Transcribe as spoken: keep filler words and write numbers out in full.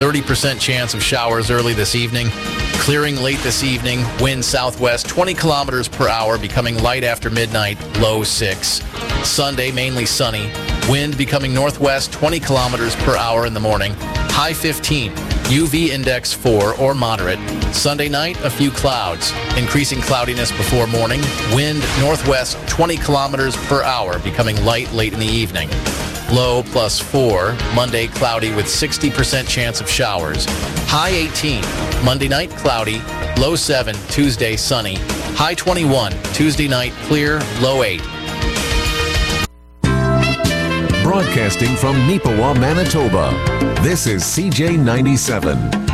thirty percent chance of showers early this evening. Clearing late this evening, wind southwest twenty kilometers per hour, becoming light after midnight, low six. Sunday, mainly sunny. Wind becoming northwest twenty kilometers per hour in the morning, high fifteen. U V index four or moderate. Sunday night, a few clouds. Increasing cloudiness before morning. Wind northwest twenty kilometers per hour, becoming light late in the evening. Low plus four. Monday, cloudy with sixty percent chance of showers. High eighteen. Monday night, cloudy. Low seven. Tuesday, sunny. High twenty-one. Tuesday night, clear. Low eight. Broadcasting from Neepawa, Manitoba, this is C J ninety-seven.